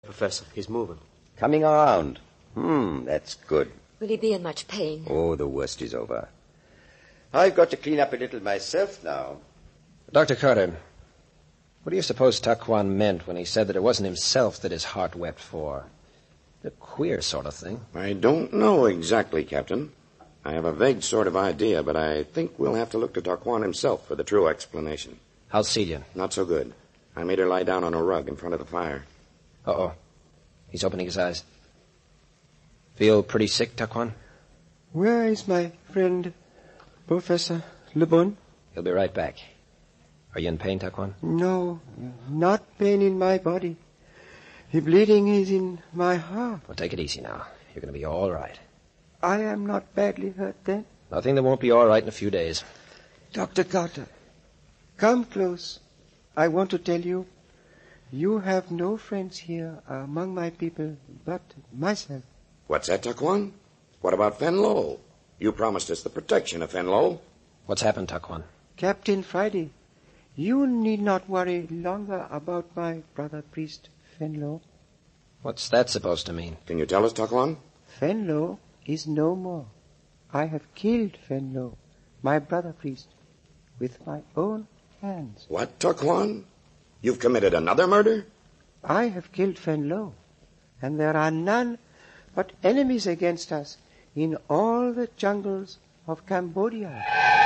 Professor, he's moving. Coming around. That's good. Will he be in much pain? Oh, the worst is over. I've got to clean up a little myself now. Dr. Carter, what do you suppose Taquan meant when he said that it wasn't himself that his heart wept for? A queer sort of thing. I don't know exactly, Captain. I have a vague sort of idea, but I think we'll have to look to Taquan himself for the true explanation. How's Celia? Not so good. I made her lie down on a rug in front of the fire. Uh-oh. He's opening his eyes. Feel pretty sick, Taquan? Where is my friend, Professor Le Bon? He'll be right back. Are you in pain, Taquan? No, not pain in my body. The bleeding is in my heart. Well, take it easy now. You're going to be all right. I am not badly hurt then? Nothing that won't be all right in a few days. Dr. Carter, come close. I want to tell you, you have no friends here among my people but myself. What's that, Taquan? What about Fenlo? You promised us the protection of Fenlo. What's happened, Taquan? Captain Friday, you need not worry longer about my brother priest, Fenlo. What's that supposed to mean? Can you tell us, Taquan? Fenlo is no more. I have killed Fenlo, my brother priest, with my own hands. What, Taquan? You've committed another murder? I have killed Fenlo, and there are none but enemies against us in all the jungles of Cambodia.